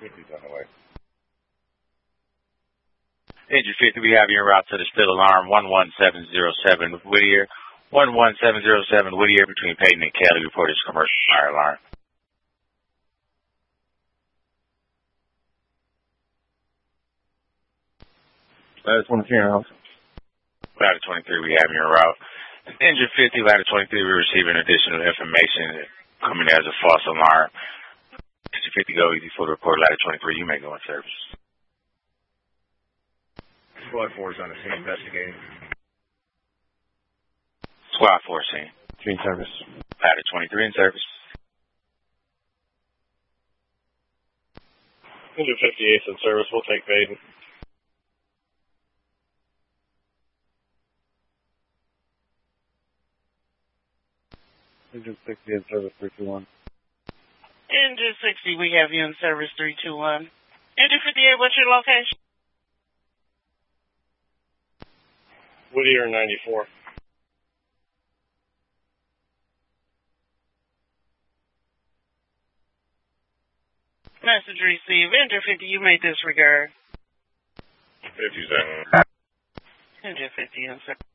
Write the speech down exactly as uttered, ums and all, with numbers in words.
fifty's on the way. Engine fifty, we have you en route to the still alarm one one seven zero seven Whittier. one one seven zero seven Whittier between Peyton and Kelly. Report this commercial fire alarm. Ladder twenty-three in house. Ladder twenty-three, we have you en route. Engine fifty, Ladder twenty-three, we're receiving additional information coming as a false alarm. Engine fifty, go easy for the report. Ladder twenty-three, you may go in service. Squad four is on the scene investigating. Squad four scene. Three in service. Ladder twenty-three in service. Engine fifty-eight in service. We'll take Baden. Engine sixty in service, three two one. Engine sixty, we have you in service, three two one. Engine fifty-eight, what's your location? Whittier ninety-four. Message received. Engine fifty, you may disregard. fifty's in. Engine fifty in service.